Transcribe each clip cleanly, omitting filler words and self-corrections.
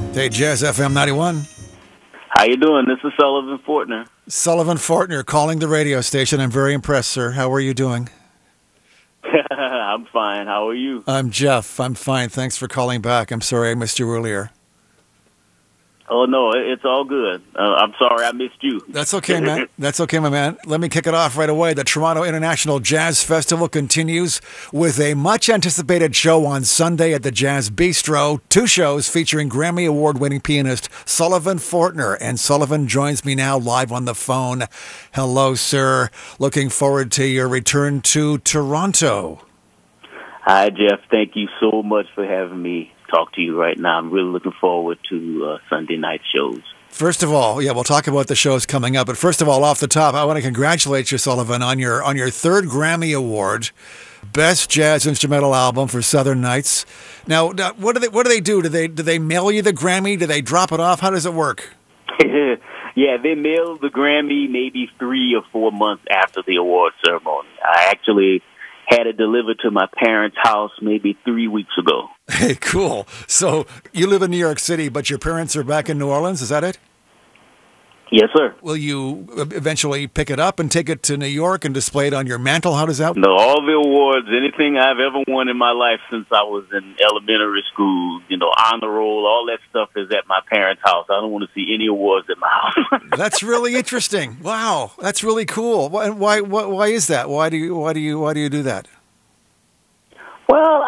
Hey, Jazz FM 91. How you doing? This is Sullivan Fortner. Sullivan Fortner calling the radio station. I'm very impressed, sir. How are you doing? I'm fine. How are you? I'm Jeff. I'm fine. Thanks for calling back. I'm sorry I missed you earlier. Oh, no, it's all good. I'm sorry I missed you. That's okay, man. That's okay, my man. Let me kick it off right away. The Toronto International Jazz Festival continues with a much-anticipated show on Sunday at the Jazz Bistro. 2 shows featuring Grammy Award-winning pianist Sullivan Fortner. And Sullivan joins me now live on the phone. Hello, sir. Looking forward to your return to Toronto. Hi, Jeff. Thank you so much for having me talk to you right now. I'm really looking forward to Sunday night shows. First of all, we'll talk about the shows coming up. But first of all, off the top, I want to congratulate you, Sullivan, on your 3rd Grammy Award, Best Jazz Instrumental Album for Southern Nights. Now, what do they do? Do they mail you the Grammy? Do they drop it off? How does it work? Yeah, they mailed the Grammy maybe 3 or 4 months after the award ceremony. I actually had it delivered to my parents' house maybe 3 weeks ago. Hey, cool. So you live in New York City, but your parents are back in New Orleans, is that it? Yes, sir. Will you eventually pick it up and take it to New York and display it on your mantle? How does that work? No, all the awards, anything I've ever won in my life since I was in elementary school, honor roll, all that stuff is at my parents' house. I don't want to see any awards at my house. That's really interesting. Wow, that's really cool. Why is that? Why do you do that? Well,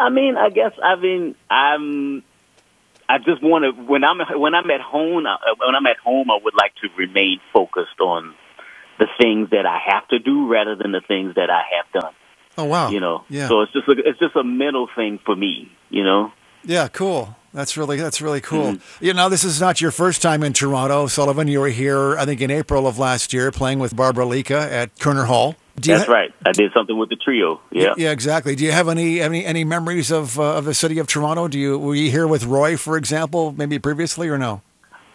I just want to. When I'm at home, I would like to remain focused on the things that I have to do rather than the things that I have done. Oh wow! Yeah. So it's just a mental thing for me. Yeah, cool. That's really cool. Mm-hmm. This is not your first time in Toronto, Sullivan. You were here, I think, in April of last year, playing with Barbara Lika at Kerner Hall. That's right. I did something with the trio. Yeah. Yeah, exactly. Do you have any memories of the city of Toronto? Were you here with Roy, for example, maybe previously or no?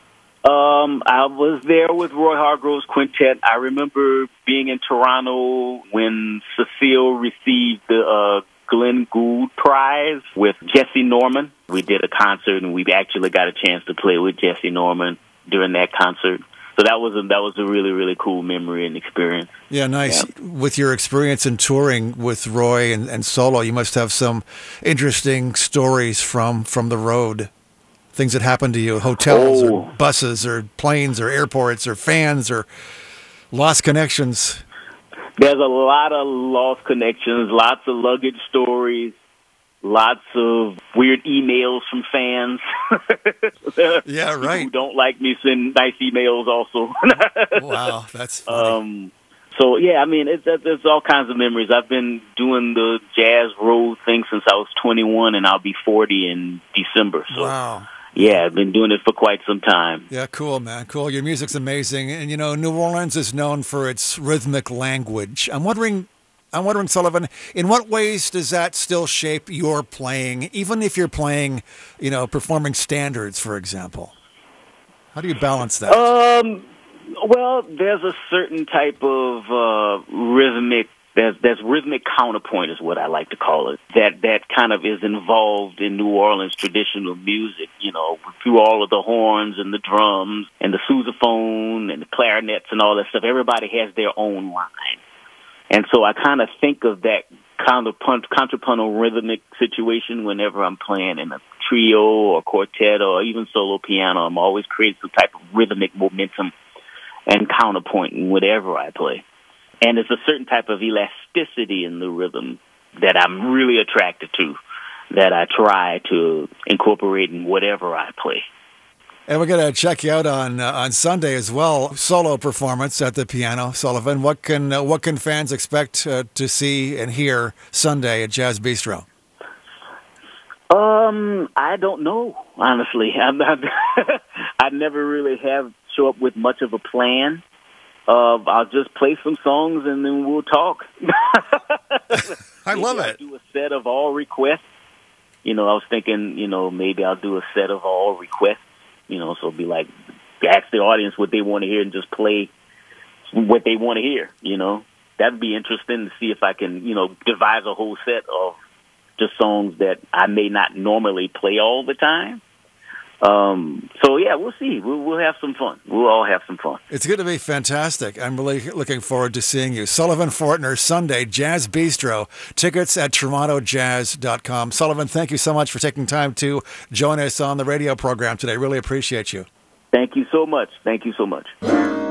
I was there with Roy Hargrove's quintet. I remember being in Toronto when Cecile received the Glenn Gould Prize with Jesse Norman. We did a concert, and we actually got a chance to play with Jesse Norman during that concert. So that was a really, really cool memory and experience. Yeah, nice. Yeah. With your experience in touring with Roy and solo, you must have some interesting stories from the road. Things that happened to you, hotels or buses or planes or airports or fans or lost connections. There's a lot of lost connections, lots of luggage stories, lots of weird emails from fans. Yeah, right. Who don't like me send nice emails also. Wow, that's funny. So, yeah, there's all kinds of memories. I've been doing the jazz road thing since I was 21, and I'll be 40 in December. So, wow. Yeah, I've been doing it for quite some time. Yeah, cool, man. Cool. Your music's amazing. And, New Orleans is known for its rhythmic language. I'm wondering, Sullivan, in what ways does that still shape your playing, even if you're playing, performing standards, for example? How do you balance that? Well, there's a certain type of rhythmic. There's rhythmic counterpoint is what I like to call it. That kind of is involved in New Orleans traditional music, through all of the horns and the drums and the sousaphone and the clarinets and all that stuff. Everybody has their own line. And so I kind of think of that contrapuntal rhythmic situation whenever I'm playing in a trio or quartet or even solo piano. I'm always creating some type of rhythmic momentum and counterpoint in whatever I play. And it's a certain type of elasticity in the rhythm that I'm really attracted to, that I try to incorporate in whatever I play. And we're going to check you out on Sunday as well. Solo performance at the piano, Sullivan. What can fans expect to see and hear Sunday at Jazz Bistro? I don't know, honestly. I never really have show up with much of a plan. I'll just play some songs and then we'll talk. I love it. I'll do a set of all requests. I was thinking, maybe I'll do a set of all requests. So it'll be like, ask the audience what they want to hear and just play what they want to hear. That'd be interesting to see if I can, devise a whole set of just songs that I may not normally play all the time. So yeah, we'll see. We'll have some fun. We'll all have some fun. It's going to be fantastic. I'm really looking forward to seeing you. Sullivan Fortner, Sunday, Jazz Bistro. Tickets at TorontoJazz.com. Sullivan, thank you so much for taking time to join us on the radio program today. Really appreciate you. Thank you so much. Thank you so much.